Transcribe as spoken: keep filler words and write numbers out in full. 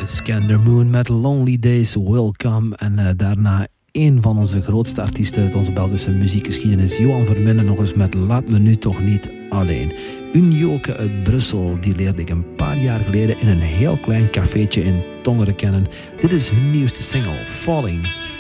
Skander Moon met Lonely Days Will Come. En uh, daarna een van onze grootste artiesten uit onze Belgische muziekgeschiedenis, Johan Verminnen, nog eens met Laat me nu toch niet alleen. Een Joke uit Brussel, die leerde ik een paar jaar geleden in een heel klein cafeetje in Tongeren kennen. Dit is hun nieuwste single, Falling.